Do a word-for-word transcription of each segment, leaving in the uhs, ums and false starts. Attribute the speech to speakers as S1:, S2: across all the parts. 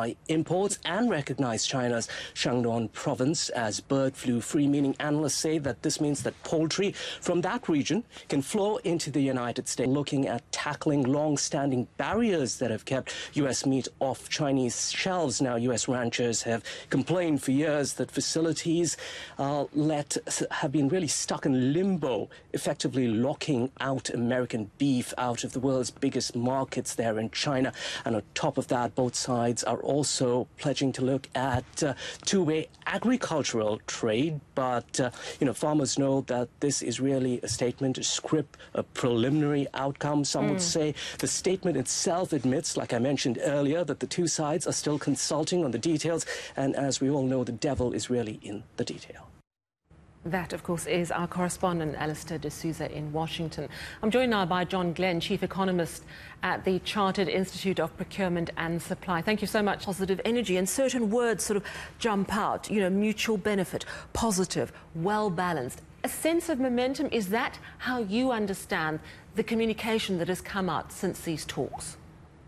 S1: by imports and recognize China's Shandong province as bird flu free, meaning analysts say that this means that poultry from that region can flow into the United States. Looking at tackling long-standing barriers that have kept U S meat off Chinese shelves. Now, U S ranchers have complained for years that facilities uh, let have been really stuck in limbo, effectively locking out American beef out of the world's biggest markets there in China. And on top of that, both sides are also pledging to look at uh, two-way agricultural trade. But, uh, you know, farmers know that this is really a statement, a script, a preliminary outcome. Some mm. would say the statement itself admits, like I mentioned earlier, that the two sides are still consulting on the details. And as we all know, the devil is really in the detail.
S2: That, of course, is our correspondent, Alistair de Souza in Washington. I'm joined now by John Glenn, Chief Economist at the Chartered Institute of Procurement and Supply. Thank you so much. Positive energy, and certain words sort of jump out, you know, mutual benefit, positive, well-balanced. A sense of momentum, is that how you understand the communication that has come out since these talks?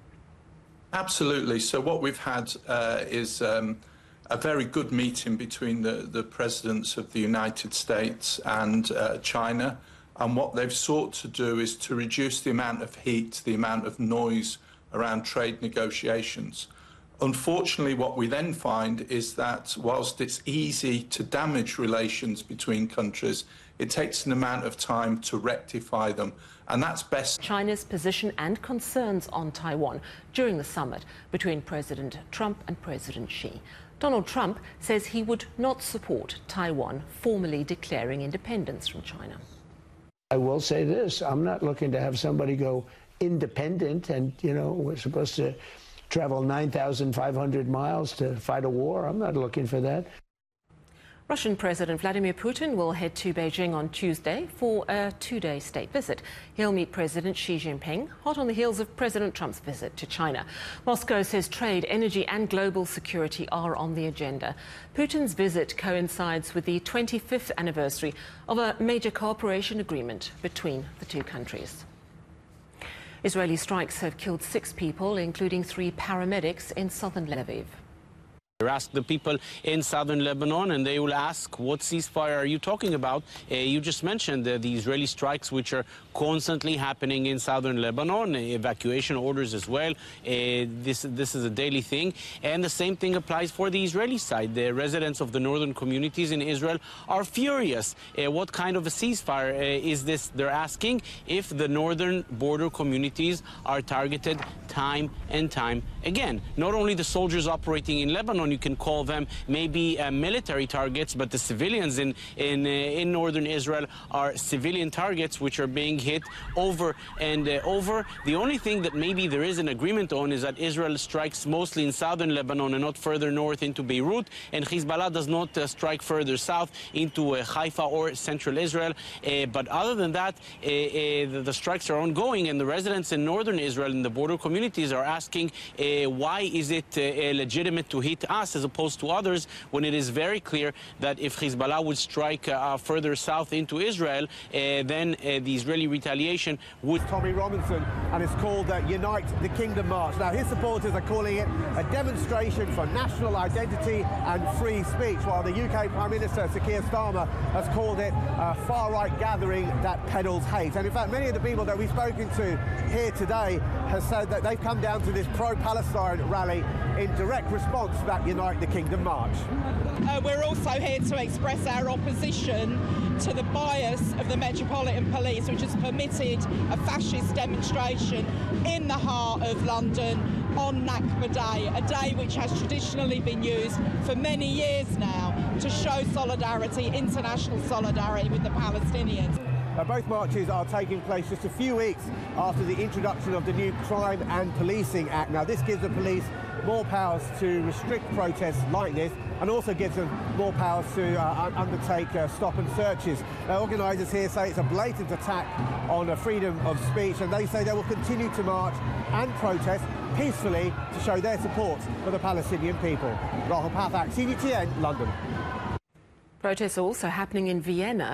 S3: Absolutely. So what we've had uh, is um, a very good meeting between the, the presidents of the United States and uh, China. And what they've sought to do is to reduce the amount of heat, the amount of noise around trade negotiations. Unfortunately, what we then find is that whilst it's easy to damage relations between countries, it takes an amount of time to rectify them. And that's best.
S2: China's position and concerns on Taiwan during the summit between President Trump and President Xi. Donald Trump says he would not support Taiwan formally declaring independence from China.
S4: I will say this, I'm not looking to have somebody go independent and, you know, we're supposed to travel nine thousand five hundred miles to fight a war. I'm not looking for that.
S2: Russian President Vladimir Putin will head to Beijing on Tuesday for a two-day state visit. He'll meet President Xi Jinping, hot on the heels of President Trump's visit to China. Moscow says trade, energy and global security are on the agenda. Putin's visit coincides with the twenty-fifth anniversary of a major cooperation agreement between the two countries. Israeli strikes have killed six people, including three paramedics in southern Lviv.
S5: You ask the people in southern Lebanon and they will ask, what ceasefire are you talking about? Uh, you just mentioned uh, the Israeli strikes which are constantly happening in southern Lebanon, uh, evacuation orders as well. Uh, this, this is a daily thing. And the same thing applies for the Israeli side. The residents of the northern communities in Israel are furious. Uh, what kind of a ceasefire uh, is this they're asking if the northern border communities are targeted time and time again? Not only the soldiers operating in Lebanon, you can call them maybe uh, military targets, but the civilians in in uh, in northern Israel are civilian targets which are being hit over and uh, over. The only thing that maybe there is an agreement on is that Israel strikes mostly in southern Lebanon and not further north into Beirut, and Hezbollah does not uh, strike further south into uh, Haifa or central Israel. Uh, but other than that, uh, uh, the, the strikes are ongoing, and the residents in northern Israel and the border communities are asking uh, why is it uh, legitimate to hit us as opposed to others, when it is very clear that if Hezbollah would strike uh, further south into Israel, uh, then uh, the Israeli retaliation would...
S6: Tommy Robinson, and it's called uh, Unite the Kingdom March. Now, his supporters are calling it a demonstration for national identity and free speech, while the U K Prime Minister, Sir Keir Starmer, has called it a far-right gathering that peddles hate. And in fact, many of the people that we've spoken to here today have said that they've come down to this pro-Palestine rally in direct response to that Unite the Kingdom March.
S7: Uh, we're also here to express our opposition to the bias of the Metropolitan Police, which has permitted a fascist demonstration in the heart of London on Nakba Day, a day which has traditionally been used for many years now to show solidarity, international solidarity with the Palestinians.
S6: Uh, both marches are taking place just a few weeks after the introduction of the new Crime and Policing Act. Now, this gives the police more powers to restrict protests like this, and also gives them more powers to uh, undertake uh, stop and searches. Uh, organisers here say it's a blatant attack on uh, freedom of speech, and they say they will continue to march and protest peacefully to show their support for the Palestinian people. Rahul Pathak, C G T N, London.
S2: Protests are also happening in Vienna.